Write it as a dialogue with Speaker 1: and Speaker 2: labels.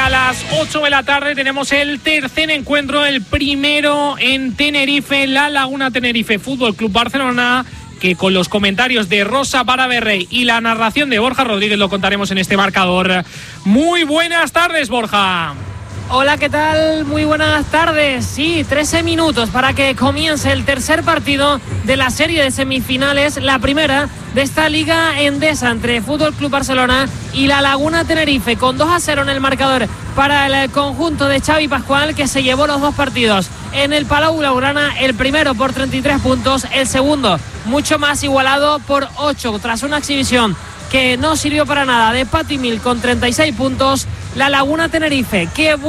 Speaker 1: a las 8 de la tarde tenemos el tercer encuentro, el primero en Tenerife, La Laguna Tenerife Fútbol Club Barcelona, que con los comentarios de Rosa Barberrey y la narración de Borja Rodríguez lo contaremos en este marcador. Muy buenas tardes, Borja.
Speaker 2: Hola, ¿qué tal? Muy buenas tardes. Sí, 13 minutos para que comience el tercer partido de la serie de semifinales, la primera de esta Liga Endesa entre Fútbol Club Barcelona y La Laguna Tenerife, con 2-0 en el marcador para el conjunto de Xavi Pascual, que se llevó los dos partidos en el Palau Blaugrana, el primero por 33 puntos, el segundo mucho más igualado por 8, tras una exhibición que no sirvió para nada de Patty Mills con 36 puntos. La Laguna Tenerife, qué